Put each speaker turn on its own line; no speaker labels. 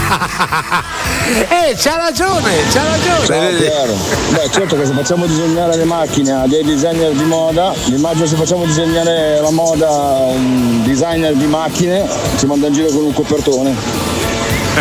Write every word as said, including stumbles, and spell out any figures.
Eh, c'ha ragione, c'ha ragione.
Ciao, Piero. Beh, certo che se facciamo disegnare le macchine a dei designer di moda, immagino se facciamo disegnare la moda a un designer di macchine, ci manda in giro con un copertone.